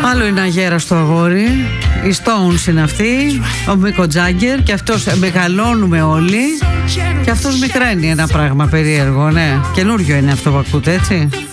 Άλλο είναι αγέραστο αγόρι. Οι Stones είναι αυτοί. Ο Μίκο Τζάγκερ. Και αυτός μεγαλώνουμε όλοι. Και αυτός μικραίνει ένα πράγμα περίεργο, ναι. Καινούριο είναι αυτό που ακούτε, έτσι.